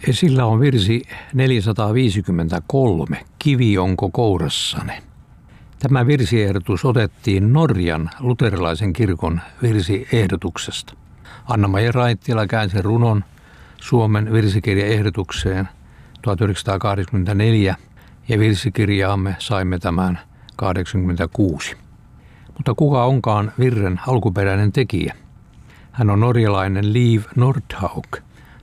Esillä on virsi 453, Kivi onko kourassani. Tämä virsiehdotus otettiin Norjan luterilaisen kirkon virsiehdotuksesta. Anna-Maija Raittila käänsi runon Suomen virsikirjaehdotukseen 1984 ja virsikirjaamme saimme tämän 1986. Mutta kuka onkaan virren alkuperäinen tekijä? Hän on norjalainen Liv Nordhaug,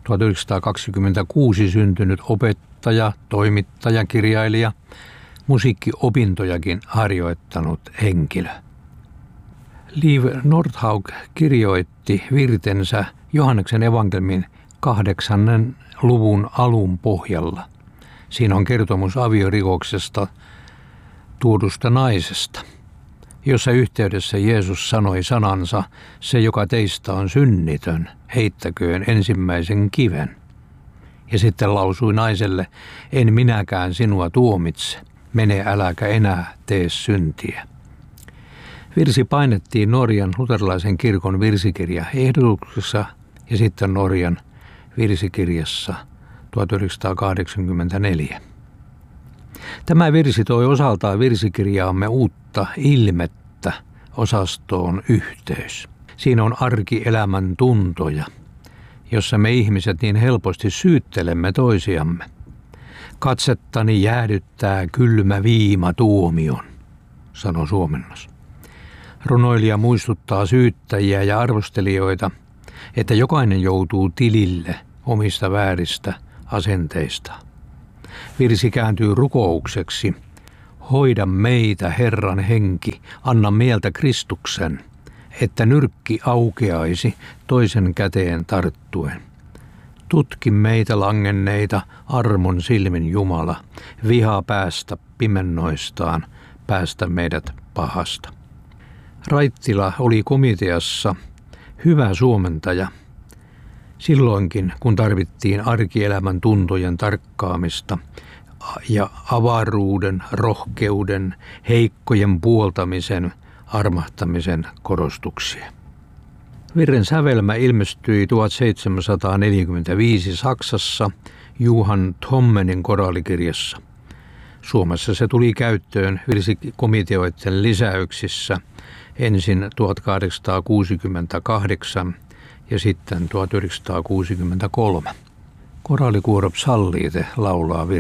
1926 syntynyt opettaja, toimittaja, kirjailija, musiikkiopintojakin harjoittanut henkilö. Liv Nordhaug kirjoitti virtensä Johanneksen evankelmin 8. luvun alun pohjalla. Siinä on kertomus aviorikoksesta tuodusta naisesta, jossa yhteydessä Jeesus sanoi sanansa, se joka teistä on synnitön, heittäköön ensimmäisen kiven. Ja sitten lausui naiselle, en minäkään sinua tuomitse, mene äläkä enää tee syntiä. Virsi painettiin Norjan luterilaisen kirkon virsikirjaehdotuksessa ja sitten Norjan virsikirjassa 1984. Tämä virsi toi osaltaan virsikirjaamme uutta ilmettä osastoon yhteys. Siinä on arkielämän tuntoja, jossa me ihmiset niin helposti syyttelemme toisiamme. Katsettani jäädyttää kylmä viima tuomion, sanoi suomennos. Runoilija muistuttaa syyttäjiä ja arvostelijoita, että jokainen joutuu tilille omista vääristä asenteista. Virsi kääntyy rukoukseksi. Hoida meitä, Herran henki, anna mieltä Kristuksen, että nyrkki aukeaisi toisen käteen tarttuen. Tutki meitä langenneita, armon silmin Jumala, viha päästä pimennoistaan, päästä meidät pahasta. Raittila oli komiteassa hyvä suomentaja, silloinkin kun tarvittiin arkielämän tuntojen tarkkaamista ja avaruuden, rohkeuden, heikkojen puoltamisen, armahtamisen korostuksia. Virren sävelmä ilmestyi 1745 Saksassa Johan Thommenin koraalikirjassa. Suomessa se tuli käyttöön virsikomiteoiden lisäyksissä ensin 1868 ja sitten 1963. Koraalikuoro Psalliite laulaa virttä.